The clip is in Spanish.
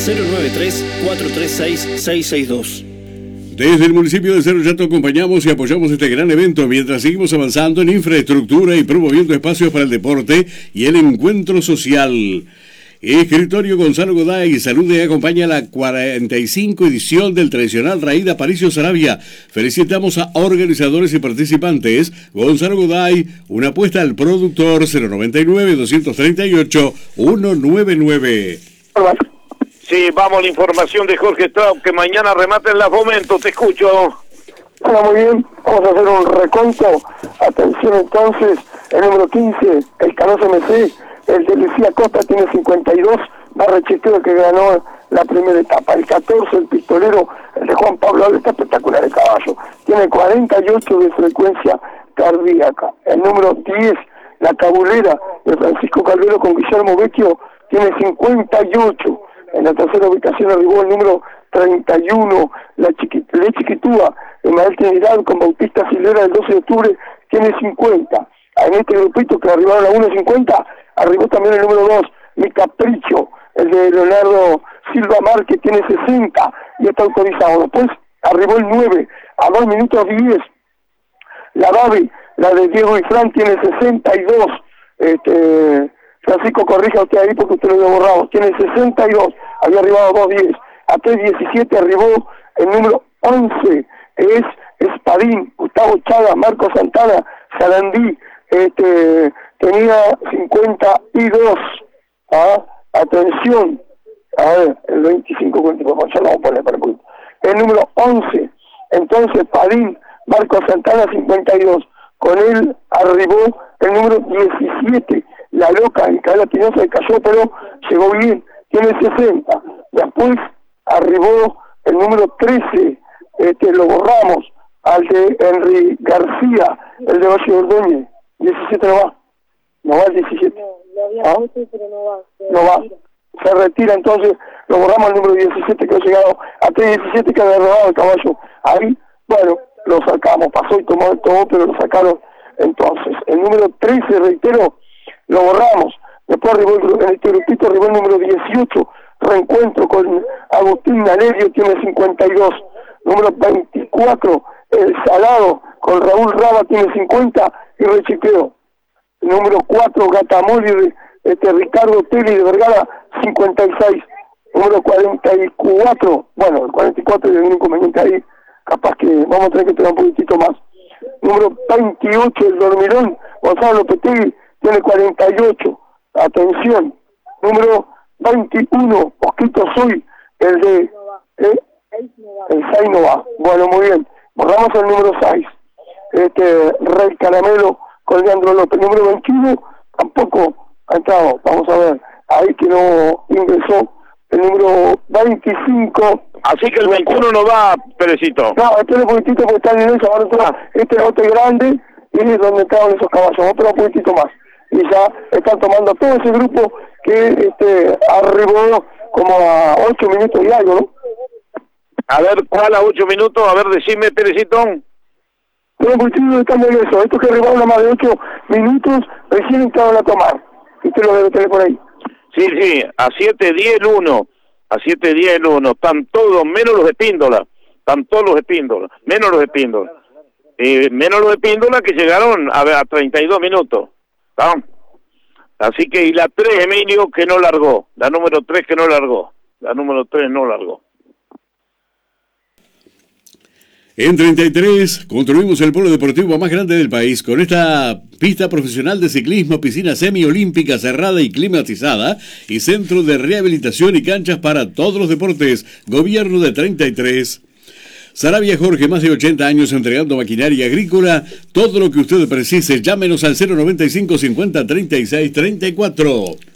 093-436-662. Desde el municipio de Cerro Chato acompañamos y apoyamos este gran evento mientras seguimos avanzando en infraestructura y promoviendo espacios para el deporte y el encuentro social. Escritorio Gonzalo Goday saluda y acompaña la 45 edición del tradicional Raíz de Aparicio Saravia. Felicitamos a organizadores y participantes. Gonzalo Goday, una apuesta al productor 099-238-199. Sí, vamos a la información de Jorge Straub, que mañana remata en Las Momentos, te escucho. Hola, muy bien, vamos a hacer un reconto. Atención entonces, el número 15, el Canoso MC, el de Lucía Costa tiene 52, Barrechequero que ganó la primera etapa. El 14, el Pistolero, el de Juan Pablo Alves, está espectacular el caballo, tiene 48 de frecuencia cardíaca. El número 10, la Cabulera de Francisco Calvero con Guillermo Vecchio, tiene 58. En la tercera ubicación arribó el número 31, la Chiquitúa, de Manuel Trinidad con Bautista Silvera del 12 de octubre, tiene 50. En este grupito que arribaron a 1.50, arribó también el número 2, Mi Capricho, el de Leonardo Silva Márquez, tiene 60 y está autorizado. Después arribó el 9, a 2 minutos 10, la Babi, la de Diego y Fran, tiene 62. Francisco, corrija usted ahí porque usted lo había borrado, tiene 62, había arribado 2.10, a 3.17 arribó el número 11, es Espadín, Gustavo Chaga, Marco Santana, Sarandí, tenía 52, atención, a ver, el 25, ya lo vamos a poner para el punto, el número 11, entonces Espadín, Marco Santana 52, con él arribó el número 17, La Loca, Micaela Pinoza se cayó, pero llegó bien, tiene 60. Después arribó el número 13, lo borramos, al de Henry García, el de Valle Ordóñez, 17 no va el 17. No, lo había puesto, pero no va. Se retira, entonces lo borramos al número 17 que ha llegado a 3.17 que había robado el caballo. Ahí, bueno, lo sacamos, pasó y tomó todo, pero lo sacaron. Entonces, el número 13, reitero, lo borramos. Después arribó en este grupito arribó el número 18, Reencuentro con Agustín Nalerio, tiene 52. Número 24, El Salado con Raúl Raba, tiene 50 y Rechiqueo. Número 4, Gatamoli de Ricardo Telly de Vergara, 56. Número 44, bueno, el 44 hay un inconveniente ahí, capaz que vamos a tener que tener un poquitito más. Número 28, El Dormirón, Gonzalo Lopetegui, tiene 48. Atención. Número 21, Osquito Soy, el de... el 6 no va. Bueno, muy bien. Borramos el número 6. Rey Caramelo con Leandro López. Número 21, tampoco ha entrado. Vamos a ver. Ahí que no ingresó el número 25. Así que el 21 no va, Perecito. No, espera un poquitito porque está en eso. Ahora este lote grande y es donde estaban esos caballos. Espera un poquitito más. Y ya están tomando todo ese grupo que arribó como a 8 minutos y algo, ¿no? A ver, ¿cuál a 8 minutos? A ver, decime, Perecito. Pero pues estamos en eso. Estos que arribaron a más de 8 minutos recién entraron a tomar. Usted lo debe tener por ahí. Sí, a 7:10 el 1. A 7:10 el 1. Están todos, menos los de Píndola. Están todos los de Píndola. Menos los de Píndola. Menos los de Píndola que llegaron a 32 minutos. ¿Ah? Así que, y la 3, Emilio, que no largó. La número 3 que no largó. La número 3 no largó. En 33 construimos el polo deportivo más grande del país con esta pista profesional de ciclismo, piscina semiolímpica cerrada y climatizada y centro de rehabilitación y canchas para todos los deportes. Gobierno de 33. Saravia Jorge, más de 80 años entregando maquinaria agrícola. Todo lo que usted precise, llámenos al 095 50 36 34.